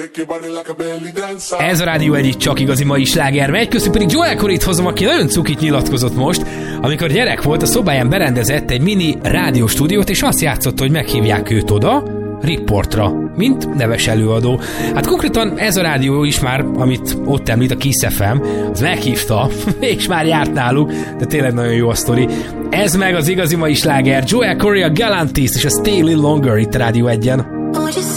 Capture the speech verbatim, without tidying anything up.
Ez a Rádió egyik csak igazi mai sláger megy, köztük pedig Joel Corryt hozom, aki nagyon cukit nyilatkozott most, amikor gyerek volt, a szobáján berendezett egy mini rádióstúdiót, és azt játszott, hogy meghívják őt oda, riportra, mint neves előadó. Hát konkrétan ez a rádió is már, amit ott említ, a Kiss ef em, az meghívta, és már járt náluk, de tényleg nagyon jó a sztori. Ez meg az igazi mai sláger, Joel Corry, a Galantis és a Stay a Little Longer itt a Rádió egyen.